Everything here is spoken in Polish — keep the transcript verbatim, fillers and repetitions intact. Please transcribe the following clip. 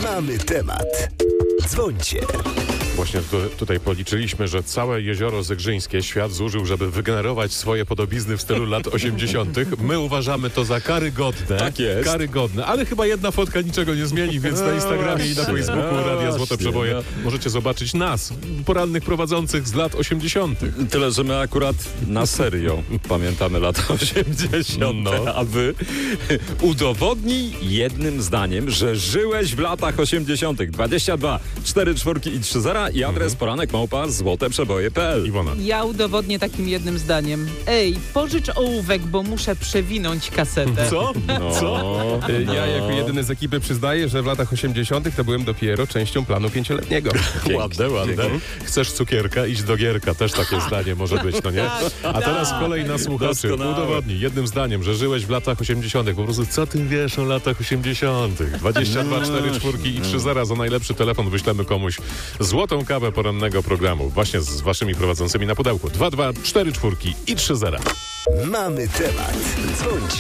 Mamy temat. Dzwońcie. Właśnie tu, tutaj policzyliśmy, że całe jezioro zegrzyńskie świat zużył, żeby wygenerować swoje podobizny w stylu lat osiemdziesiątych. My uważamy to za karygodne. Tak jest. Karygodne, ale chyba jedna fotka niczego nie zmieni, więc na Instagramie i na Facebooku Radia Złote Przeboje możecie zobaczyć nas, porannych prowadzących z lat osiemdziesiątych. Tyle, że my akurat na serio pamiętamy lata osiemdziesiąte, No. a wy udowodnij jednym zdaniem, że żyłeś w latach osiemdziesiątych. dwadzieścia dwa, cztery czwórki i trzy zera i adres poranek małpa złoteprzeboje kropka p l. Iwona. Ja udowodnię takim jednym zdaniem. Ej, pożycz ołówek, bo muszę przewinąć kasetę. Co? No. Co? Ja jako jedyny z ekipy przyznaję, że w latach osiemdziesiątych to byłem dopiero częścią planu pięcioletniego. Ładne, ładne. Chcesz cukierka? Idź do Gierka. Też takie zdanie może być, no nie? A teraz kolej na słuchaczy. Doskonałe. Udowodnij jednym zdaniem, że żyłeś w latach osiemdziesiątych. Po prostu co ty wiesz o latach osiemdziesiątych? dwadzieścia dwa, cztery czwórki i trzy zera. Za najlepszy telefon wyślemy komuś złotą kawę porannego programu. Właśnie z waszymi prowadzącymi na pudełku. dwa dwa, cztery czwórki i trzy zera. Mamy temat. Dzwońcie.